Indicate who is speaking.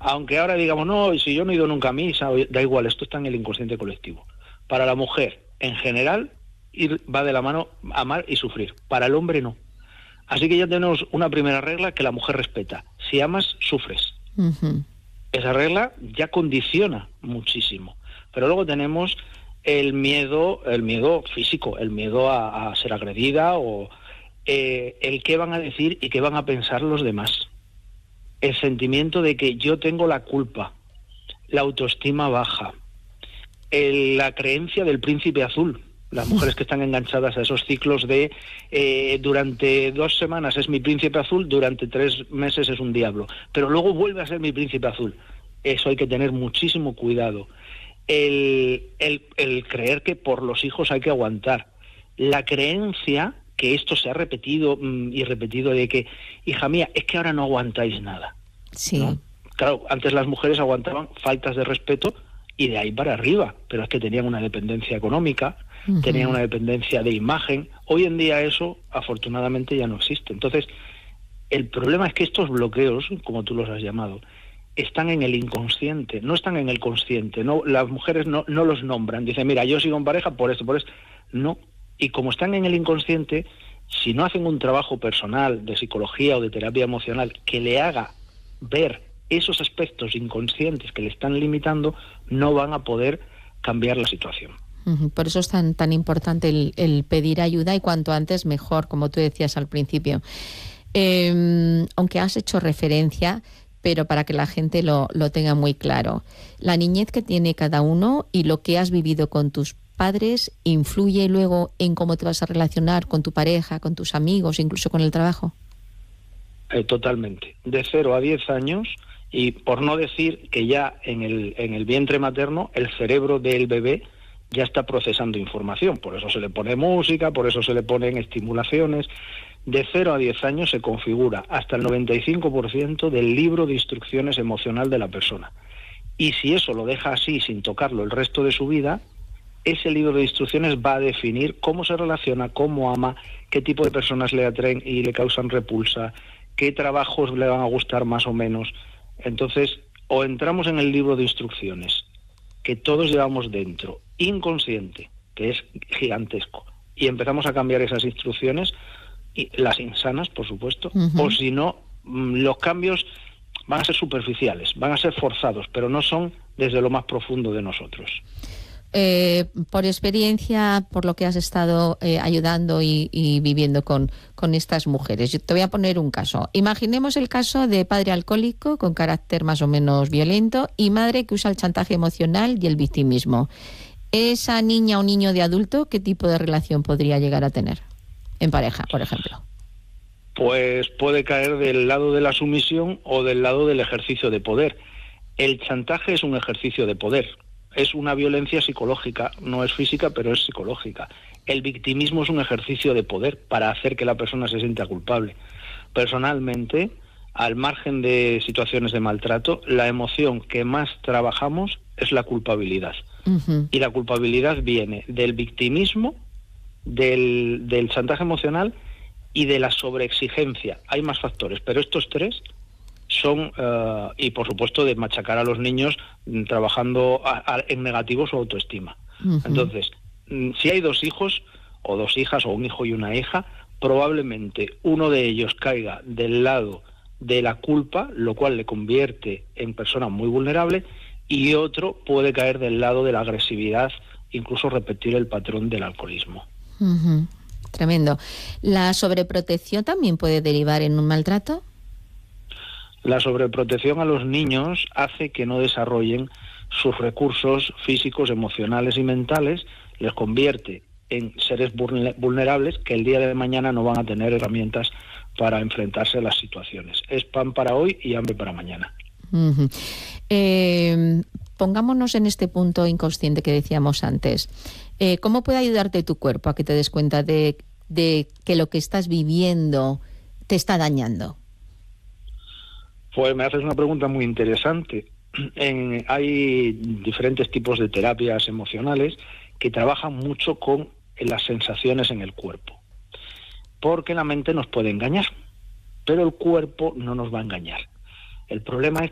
Speaker 1: Aunque ahora digamos, no, si yo no he ido nunca a misa, da igual, esto está en el inconsciente colectivo. Para la mujer, en general, va de la mano amar y sufrir. Para el hombre, no. Así que ya tenemos una primera regla que la mujer respeta. Si amas, sufres.
Speaker 2: Uh-huh.
Speaker 1: Esa regla ya condiciona muchísimo. Pero luego tenemos el miedo físico, el miedo a ser agredida o el qué van a decir y qué van a pensar los demás. El sentimiento de que yo tengo la culpa, la autoestima baja, la creencia del príncipe azul. Las mujeres que están enganchadas a esos ciclos de durante 2 semanas es mi príncipe azul, durante 3 meses es un diablo, pero luego vuelve a ser mi príncipe azul. Eso hay que tener muchísimo cuidado. El creer que por los hijos hay que aguantar. La creencia, que esto se ha repetido y repetido, de que, hija mía, es que ahora no aguantáis nada.
Speaker 2: Sí.
Speaker 1: ¿No? Claro, antes las mujeres aguantaban faltas de respeto y de ahí para arriba, pero es que tenían una dependencia económica, tenían una dependencia de imagen. Hoy en día eso, afortunadamente, ya no existe. Entonces, el problema es que estos bloqueos, como tú los has llamado, están en el inconsciente, no están en el consciente. No, las mujeres no los nombran. Dicen, mira, yo sigo en pareja por esto. No. Y como están en el inconsciente, si no hacen un trabajo personal de psicología o de terapia emocional que le haga ver esos aspectos inconscientes que le están limitando, no van a poder cambiar la situación.
Speaker 2: Por eso es tan importante el pedir ayuda, y cuanto antes mejor, como tú decías al principio. Aunque has hecho referencia, pero para que la gente lo tenga muy claro, la niñez que tiene cada uno y lo que has vivido con tus padres influye luego en cómo te vas a relacionar con tu pareja, con tus amigos, incluso con el trabajo.
Speaker 1: Totalmente. De 0 a 10 años, y por no decir que ya en el vientre materno el cerebro del bebé ya está procesando información. Por eso se le pone música, por eso se le ponen estimulaciones. De 0 a 10 años se configura hasta el 95% del libro de instrucciones emocional de la persona. Y si eso lo deja así, sin tocarlo el resto de su vida, ese libro de instrucciones va a definir cómo se relaciona, cómo ama, qué tipo de personas le atraen y le causan repulsa, qué trabajos le van a gustar más o menos. Entonces, o entramos en el libro de instrucciones que todos llevamos dentro, inconsciente, que es gigantesco, y empezamos a cambiar esas instrucciones, y las insanas, por supuesto, o si no, los cambios van a ser superficiales, van a ser forzados, pero no son desde lo más profundo de nosotros.
Speaker 2: Por experiencia, por lo que has estado ayudando y viviendo con estas mujeres, yo te voy a poner un caso. Imaginemos el caso de padre alcohólico con carácter más o menos violento y madre que usa el chantaje emocional y el victimismo. Esa niña o niño de adulto, ¿qué tipo de relación podría llegar a tener en pareja, por ejemplo?
Speaker 1: Pues puede caer del lado de la sumisión o del lado del ejercicio de poder. El chantaje es un ejercicio de poder. Es una violencia psicológica, no es física, pero es psicológica. El victimismo es un ejercicio de poder para hacer que la persona se sienta culpable. Personalmente, al margen de situaciones de maltrato, la emoción que más trabajamos es la culpabilidad. Y la culpabilidad viene del victimismo, del chantaje emocional y de la sobreexigencia. Hay más factores, pero estos 3 son, y por supuesto de machacar a los niños trabajando en negativo su autoestima. Entonces, si hay 2 hijos o 2 hijas o un hijo y una hija, probablemente uno de ellos caiga del lado de la culpa, lo cual le convierte en persona muy vulnerable, y otro puede caer del lado de la agresividad, incluso repetir el patrón del alcoholismo.
Speaker 2: Tremendo. ¿La sobreprotección también puede derivar en un maltrato?
Speaker 1: La sobreprotección a los niños hace que no desarrollen sus recursos físicos, emocionales y mentales, les convierte en seres vulnerables que el día de mañana no van a tener herramientas para enfrentarse a las situaciones. Es pan para hoy y hambre para mañana.
Speaker 2: Pongámonos en este punto inconsciente que decíamos antes. ¿Cómo puede ayudarte tu cuerpo a que te des cuenta de que lo que estás viviendo te está dañando?
Speaker 1: Pues me haces una pregunta muy interesante. Hay diferentes tipos de terapias emocionales que trabajan mucho con las sensaciones en el cuerpo. Porque la mente nos puede engañar, pero el cuerpo no nos va a engañar. El problema es